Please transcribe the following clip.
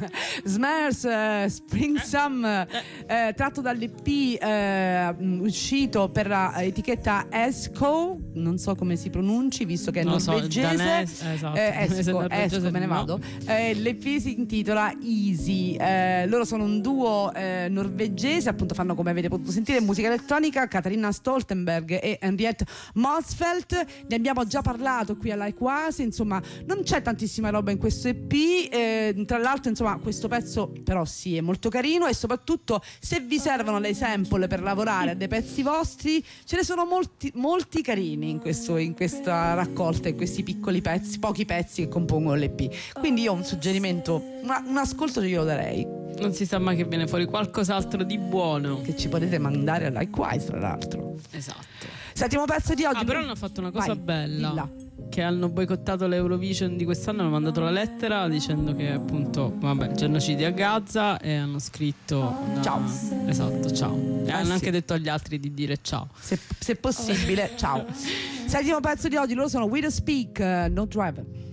Smers, Spring Some, tratto dall'EP uscito per la etichetta Esco, non so come si pronunci visto che è norvegese. Esco, me ne vado. L'EP si intitola Easy. Loro sono un duo norvegese, appunto fanno, come avete potuto sentire, musica elettronica. Katarina Stoltenberg e Henriette Mosfeldt, ne abbiamo già parlato qui alla Quasi. Insomma, non c'è tantissima roba in questo EP, tra l'altro insomma questo pezzo però sì è molto carino, e soprattutto se vi servono le sample per lavorare a dei pezzi vostri, ce ne sono molti carini in questa raccolta, in questi piccoli pezzi, pochi pezzi che compongono l'EP. Quindi io un suggerimento, un ascolto glielo darei. Non si sa mai che viene fuori qualcos'altro di buono, che ci potete mandare alla Likewise, tra l'altro. Esatto. Settimo pezzo di oggi. Però hanno fatto una cosa bella. Dilla. Che hanno boicottato l'Eurovision di quest'anno, hanno mandato la lettera dicendo che appunto genocidio a Gaza, e hanno scritto ciao. Esatto, ciao. E hanno anche detto agli altri di dire ciao, se possibile. Ciao. Settimo pezzo di oggi, loro sono We Don't Speak, No Driver.